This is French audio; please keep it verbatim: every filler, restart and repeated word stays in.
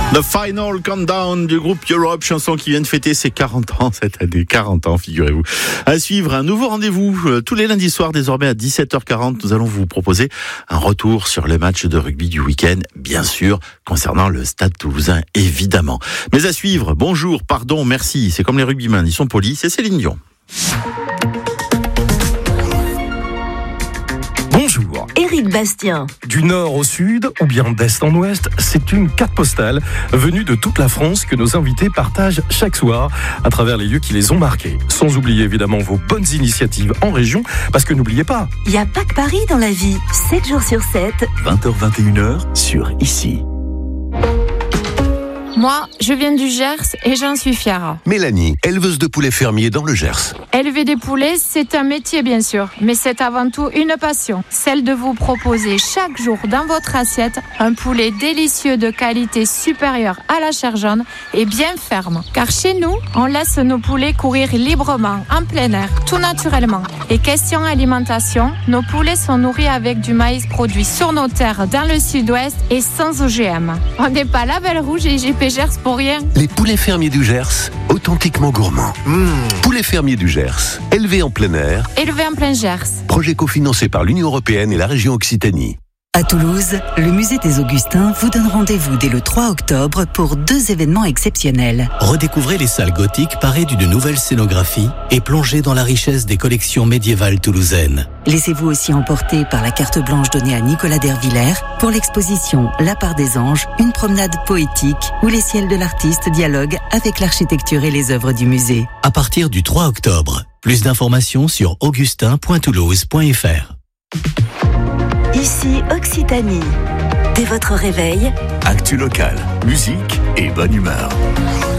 The Final Countdown du groupe Europe, chanson qui vient de fêter ses quarante ans cette année. quarante ans, figurez-vous. À suivre, un nouveau rendez-vous euh, tous les lundis soirs, désormais à dix-sept heures quarante. Nous allons vous proposer un retour sur les matchs de rugby du week-end, bien sûr, concernant le Stade Toulousain, évidemment. Mais à suivre, bonjour, pardon, merci. C'est comme les rugbymen, ils sont polis, c'est Céline Dion. Bonjour. Éric Bastien. Du nord au sud, ou bien d'est en ouest, c'est une carte postale venue de toute la France que nos invités partagent chaque soir à travers les lieux qui les ont marqués. Sans oublier évidemment vos bonnes initiatives en région, parce que n'oubliez pas, il n'y a pas que Paris dans la vie. sept jours sur sept. vingt heures vingt et une heures sur Ici. Moi, je viens du Gers et j'en suis fière. Mélanie, éleveuse de poulets fermiers dans le Gers. Élever des poulets, c'est un métier bien sûr, mais c'est avant tout une passion. Celle de vous proposer chaque jour dans votre assiette un poulet délicieux de qualité supérieure à la chair jaune et bien ferme. Car chez nous, on laisse nos poulets courir librement, en plein air, tout naturellement. Et question alimentation, nos poulets sont nourris avec du maïs produit sur nos terres dans le sud-ouest et sans O G M. On n'est pas Label Rouge et G P Gers pour rien. Les poulets fermiers du Gers, authentiquement gourmands. Mmh. Poulets fermiers du Gers, élevés en plein air. Élevés en plein Gers. Projet cofinancé par l'Union européenne et la région Occitanie. À Toulouse, le musée des Augustins vous donne rendez-vous dès le trois octobre pour deux événements exceptionnels. Redécouvrez les salles gothiques parées d'une nouvelle scénographie et plongez dans la richesse des collections médiévales toulousaines. Laissez-vous aussi emporter par la carte blanche donnée à Nicolas Dervillers pour l'exposition La part des anges, une promenade poétique où les ciels de l'artiste dialoguent avec l'architecture et les œuvres du musée. À partir du trois octobre, plus d'informations sur augustin point toulouse point f r. Ici Occitanie. Dès votre réveil, Actu local, musique et bonne humeur.